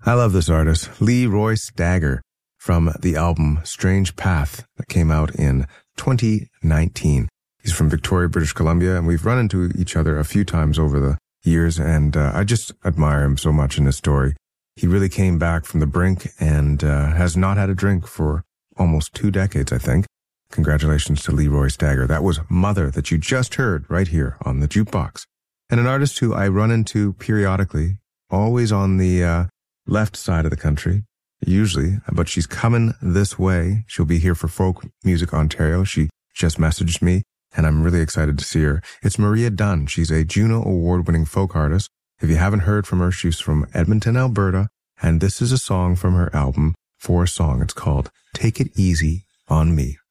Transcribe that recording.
I love this artist, Leroy Stagger, from the album Strange Path that came out in 2019. He's from Victoria, British Columbia, and we've run into each other a few times over the years, and I just admire him so much in his story. He really came back from the brink and has not had a drink for almost 2 decades, I think. Congratulations to Leroy Stagger. That was Mother that you just heard right here on the Jukebox. And an artist who I run into periodically, always on the left side of the country, usually, but she's coming this way. She'll be here for Folk Music Ontario. She just messaged me, and I'm really excited to see her. It's Maria Dunn. She's a Juno Award-winning folk artist. If you haven't heard from her, she's from Edmonton, Alberta, and this is a song from her album, For a Song. It's called Take It Easy on Me.